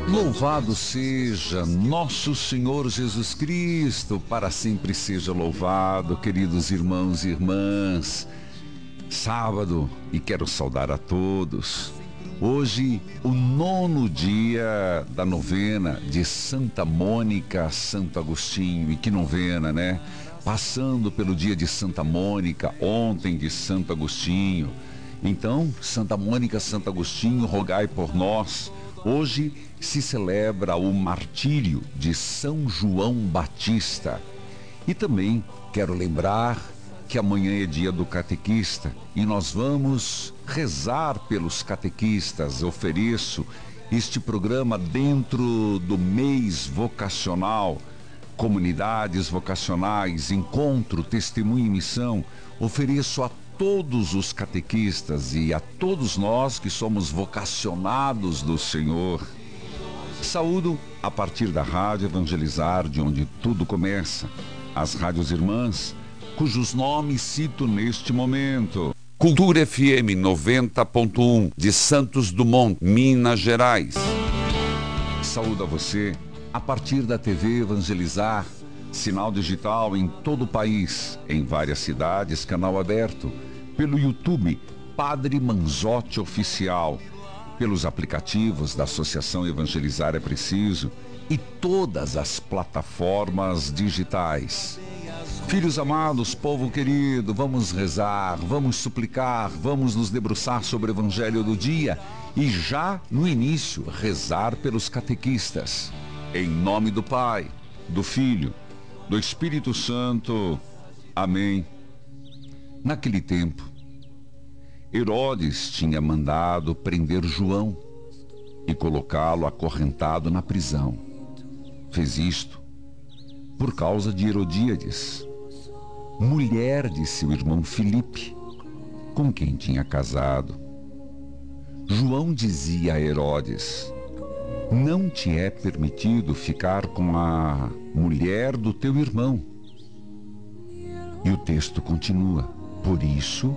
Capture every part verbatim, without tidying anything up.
Louvado seja nosso Senhor Jesus Cristo, para sempre seja louvado, queridos irmãos e irmãs. Sábado, e quero saudar a todos. Hoje, o nono dia da novena de Santa Mônica, Santo Agostinho. E que novena, né? Passando pelo dia de Santa Mônica, ontem de Santo Agostinho. Então, Santa Mônica, Santo Agostinho, rogai por nós. Hoje se celebra o martírio de São João Batista. E também quero lembrar que amanhã é dia do catequista e nós vamos rezar pelos catequistas. Ofereço este programa dentro do mês vocacional, comunidades vocacionais, encontro, testemunho e missão. Ofereço a todos os catequistas e a todos nós que somos vocacionados do Senhor. Saúdo a partir da Rádio Evangelizar, de onde tudo começa, as rádios irmãs, cujos nomes cito neste momento. Cultura F M noventa ponto um, de Santos Dumont, Minas Gerais. Saúdo a você a partir da T V Evangelizar, sinal digital em todo o país, em várias cidades, canal aberto, pelo YouTube, Padre Manzotti Oficial, pelos aplicativos da Associação Evangelizar é Preciso e todas as plataformas digitais. Filhos amados, povo querido, vamos rezar, vamos suplicar, vamos nos debruçar sobre o Evangelho do dia e já no início rezar pelos catequistas. Em nome do Pai, do Filho, do Espírito Santo. Amém. Naquele tempo, Herodes tinha mandado prender João e colocá-lo acorrentado na prisão. Fez isto por causa de Herodíades, mulher de seu irmão Filipe, com quem tinha casado. João dizia a Herodes: não te é permitido ficar com a mulher do teu irmão. E o texto continua: por isso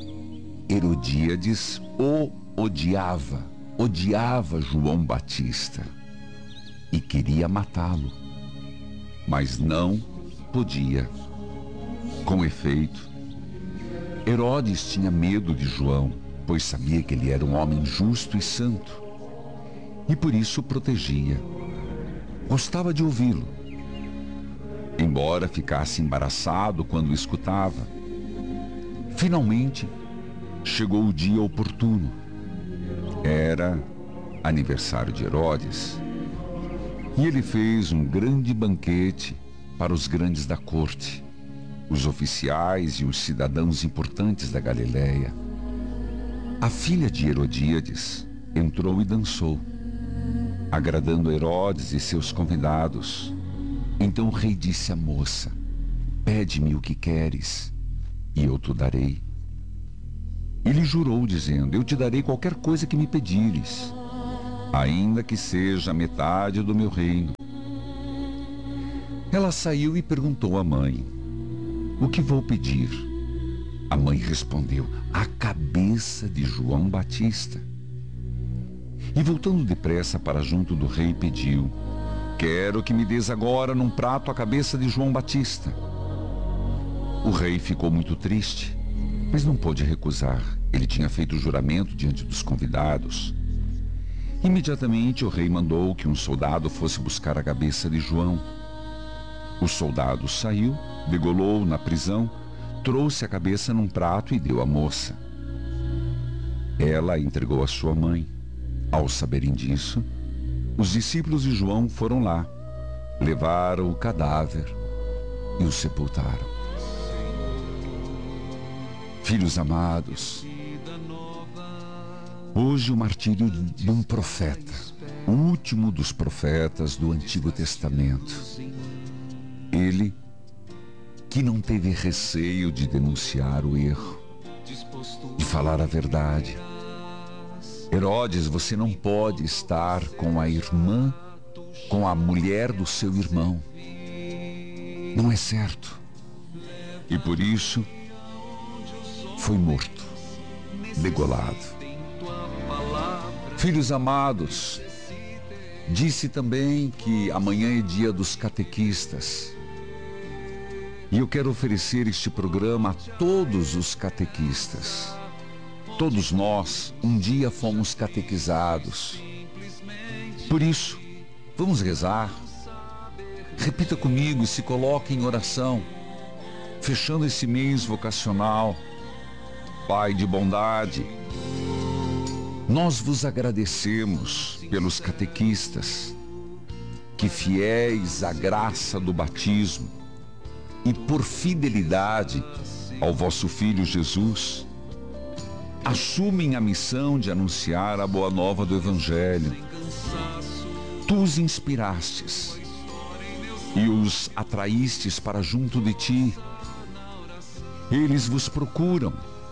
Herodíades o odiava, odiava João Batista e queria matá-lo, mas não podia. Com efeito, Herodes tinha medo de João, pois sabia que ele era um homem justo e santo, e por isso o protegia. Gostava de ouvi-lo, embora ficasse embaraçado quando o escutava. Finalmente, chegou o dia oportuno. Era aniversário de Herodes. E ele fez um grande banquete para os grandes da corte, os oficiais e os cidadãos importantes da Galileia. A filha de Herodíades entrou e dançou, agradando Herodes e seus convidados. Então o rei disse à moça: pede-me o que queres, e eu te darei. Ele jurou, dizendo: eu te darei qualquer coisa que me pedires, ainda que seja metade do meu reino. Ela saiu e perguntou à mãe: o que vou pedir? A mãe respondeu: a cabeça de João Batista. E voltando depressa para junto do rei, pediu: quero que me des agora num prato a cabeça de João Batista. O rei ficou muito triste, mas não pôde recusar. Ele tinha feito o juramento diante dos convidados. Imediatamente o rei mandou que um soldado fosse buscar a cabeça de João. O soldado saiu, degolou na prisão, trouxe a cabeça num prato e deu à moça. Ela a entregou à sua mãe. Ao saberem disso, os discípulos de João foram lá, levaram o cadáver e o sepultaram. Filhos amados, hoje o martírio de um profeta, o último dos profetas do Antigo Testamento. Ele que não teve receio de denunciar o erro, de falar a verdade. Herodes, você não pode estar com a irmã, com a mulher do seu irmão. Não é certo. E por isso foi morto, degolado. Filhos amados, Disse também que amanhã é dia dos catequistas. E eu quero oferecer este programa a todos os catequistas. Todos nós, um dia fomos catequizados. Por isso, vamos rezar. Repita comigo e se coloque em oração, fechando esse mês vocacional. Pai de bondade, nós vos agradecemos pelos catequistas, que fiéis à graça do batismo e por fidelidade ao vosso Filho Jesus, assumem a missão de anunciar a boa nova do Evangelho. Tu os inspirastes e os atraístes para junto de ti. Eles vos procuram.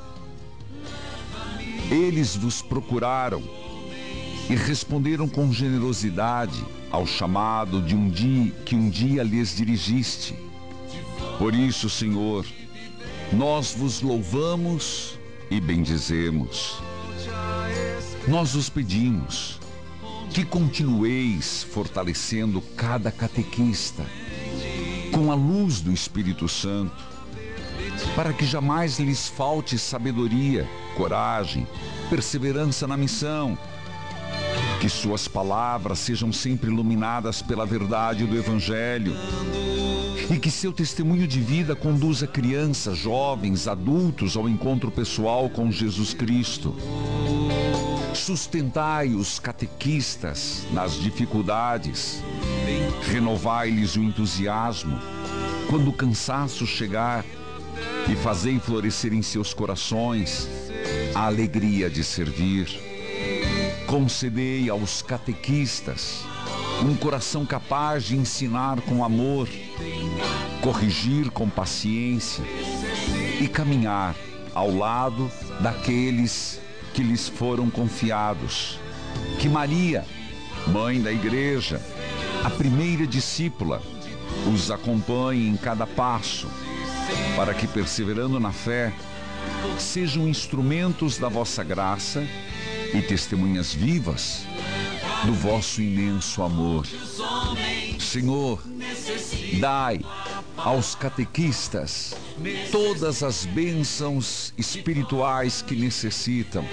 Eles vos procuraram e responderam com generosidade ao chamado de um dia que um dia lhes dirigiste. Por isso, Senhor, nós vos louvamos e bendizemos. Nós os pedimos que continueis fortalecendo cada catequista com a luz do Espírito Santo, para que jamais lhes falte sabedoria, coragem, perseverança na missão. Que suas palavras sejam sempre iluminadas pela verdade do Evangelho e que seu testemunho de vida conduza crianças, jovens, adultos ao encontro pessoal com Jesus Cristo. Sustentai os catequistas nas dificuldades, renovai-lhes o entusiasmo quando o cansaço chegar e fazei florescer em seus corações a alegria de servir. Concedei aos catequistas um coração capaz de ensinar com amor, corrigir com paciência e caminhar ao lado daqueles que lhes foram confiados. Que Maria, Mãe da Igreja, a primeira discípula, os acompanhe em cada passo, para que, perseverando na fé, sejam instrumentos da vossa graça e testemunhas vivas do vosso imenso amor. Senhor, dai aos catequistas todas as bênçãos espirituais que necessitam.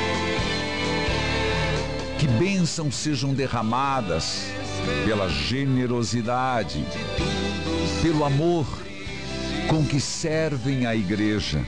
Que bênçãos sejam derramadas pela generosidade, pelo amor com que servem a Igreja.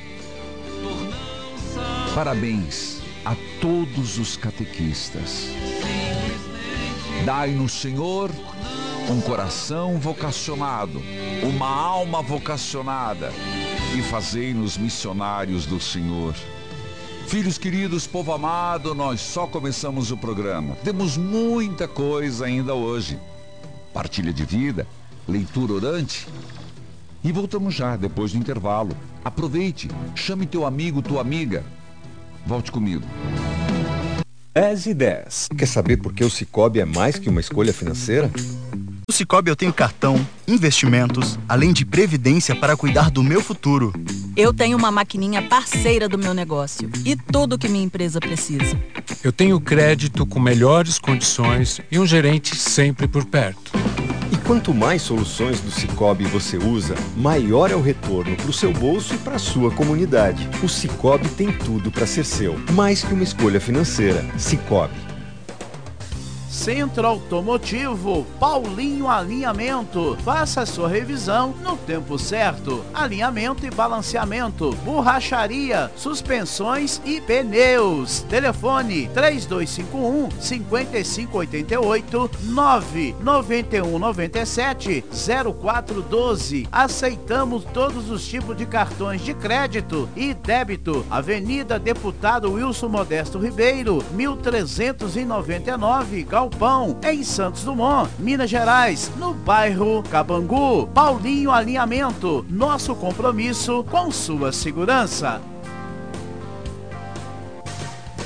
Parabéns a todos os catequistas. Dai-nos, Senhor, um coração vocacionado, uma alma vocacionada, e fazei-nos missionários do Senhor. Filhos queridos, povo amado, nós só começamos o programa. Temos muita coisa ainda hoje. Partilha de vida, leitura orante. E voltamos já, depois do intervalo. Aproveite, chame teu amigo, tua amiga. Volte comigo. dez e dez. Quer saber por que o Sicoob é mais que uma escolha financeira? No Sicoob eu tenho cartão, investimentos, além de previdência para cuidar do meu futuro. Eu tenho uma maquininha parceira do meu negócio e tudo que minha empresa precisa. Eu tenho crédito com melhores condições e um gerente sempre por perto. E quanto mais soluções do Sicoob você usa, maior é o retorno para o seu bolso e para a sua comunidade. O Sicoob tem tudo para ser seu, mais que uma escolha financeira. Sicoob. Centro Automotivo Paulinho Alinhamento. Faça a sua revisão no tempo certo. Alinhamento e balanceamento, borracharia, suspensões e pneus. Telefone três dois cinco um, cinco cinco oito oito, nove nove um nove sete, zero quatro um dois. Aceitamos todos os tipos de cartões de crédito e débito. Avenida Deputado Wilson Modesto Ribeiro, mil trezentos e noventa e nove, Galpão, em Santos Dumont, Minas Gerais, no bairro Cabangu. Paulinho Alinhamento, nosso compromisso com sua segurança.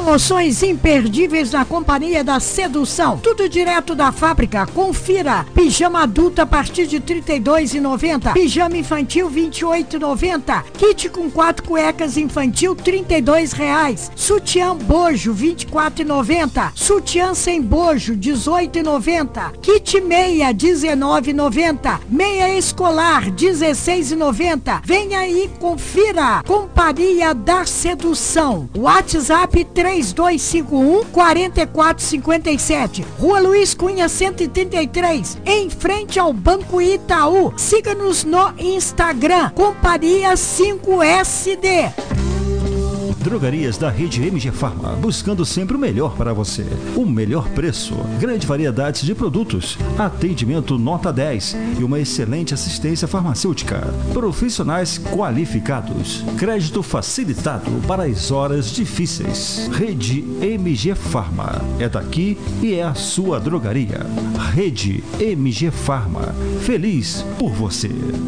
Promoções imperdíveis na Companhia da Sedução. Tudo direto da fábrica. Confira. Pijama adulto a partir de trinta e dois reais e noventa centavos. Pijama infantil vinte e oito reais e noventa centavos. Kit com quatro cuecas infantil trinta e dois reais. Sutiã bojo vinte e quatro reais e noventa centavos. Sutiã sem bojo dezoito reais e noventa centavos. Kit meia dezenove reais e noventa centavos. Meia escolar dezesseis reais e noventa centavos. Venha aí, confira. Companhia da Sedução. WhatsApp três dois cinco um, quatro quatro cinco sete. Rua Luiz Cunha cento e trinta e três, em frente ao Banco Itaú. Siga-nos no Instagram, Companhia cinco S D. Drogarias da rede M G Farma, buscando sempre o melhor para você. O melhor preço, grande variedade de produtos, atendimento nota dez e uma excelente assistência farmacêutica. Profissionais qualificados, crédito facilitado para as horas difíceis. Rede M G Farma, é daqui e é a sua drogaria. Rede M G Farma, feliz por você.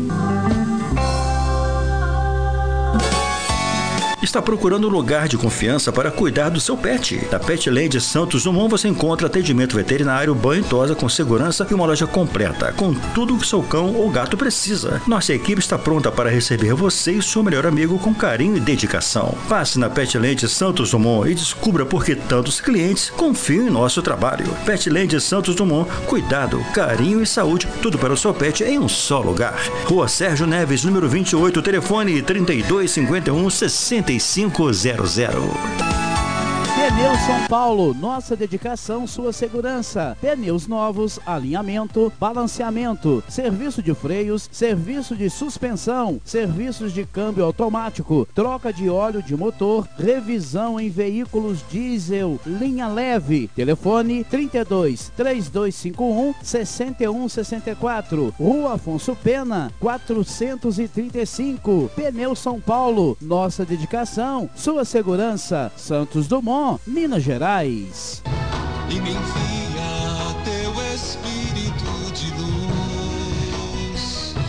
Está procurando um lugar de confiança para cuidar do seu pet? Na Petland Santos Dumont você encontra atendimento veterinário, banho e tosa com segurança e uma loja completa, com tudo que seu cão ou gato precisa. Nossa equipe está pronta para receber você e seu melhor amigo com carinho e dedicação. Passe na Petland Santos Dumont e descubra por que tantos clientes confiam em nosso trabalho. Petland Santos Dumont, cuidado, carinho e saúde, tudo para o seu pet em um só lugar. Rua Sérgio Neves, número vinte e oito, telefone trinta e dois cinquenta e um, sessenta e cinco zero zero. Pneus São Paulo, nossa dedicação, sua segurança. Pneus novos, alinhamento, balanceamento, serviço de freios, serviço de suspensão, serviços de câmbio automático, troca de óleo de motor, revisão em veículos diesel, linha leve. Telefone trinta e dois, três dois cinco um, seis um seis quatro. Rua Afonso Pena, quatrocentos e trinta e cinco. Pneus São Paulo, nossa dedicação, sua segurança. Santos Dumont, Minas Gerais. E me envia teu espírito de luz.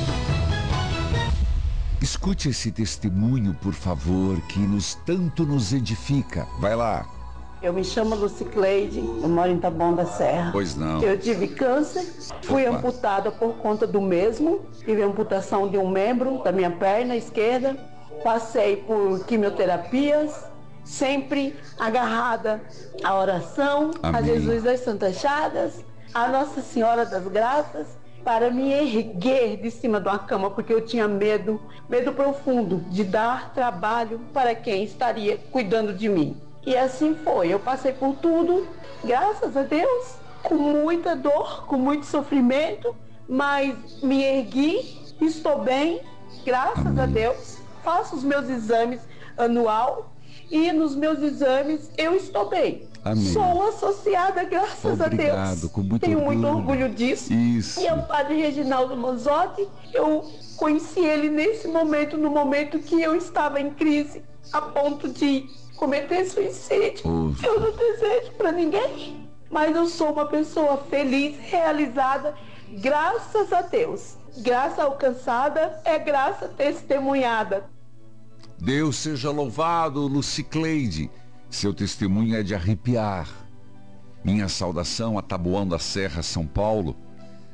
Escute esse testemunho, por favor, que nos tanto nos edifica. Vai lá. Eu me chamo Lucicleide, eu moro em Taboão da Serra. Pois não. Eu tive câncer, fui Opa. amputada por conta do mesmo, tive amputação de um membro da minha perna esquerda, passei por quimioterapias, sempre agarrada à oração, Amém. A Jesus das Santas Chagas, a Nossa Senhora das Graças, para me erguer de cima de uma cama, porque eu tinha medo, medo profundo de dar trabalho para quem estaria cuidando de mim. E assim foi, eu passei por tudo, graças a Deus, com muita dor, com muito sofrimento, mas me ergui, estou bem, graças Amém. A Deus, faço os meus exames anual, e nos meus exames eu estou bem. Amém. Sou associada, graças Obrigado, a Deus. Com muito Tenho orgulho. muito orgulho disso. Isso. E é o padre Reginaldo Manzotti, eu conheci ele nesse momento, no momento que eu estava em crise, a ponto de cometer suicídio. Oh. Eu não desejo para ninguém, mas eu sou uma pessoa feliz, realizada, graças a Deus. Graça alcançada é graça testemunhada. Deus seja louvado, Lucicleide. Seu testemunho é de arrepiar. Minha saudação a Taboão da Serra, São Paulo.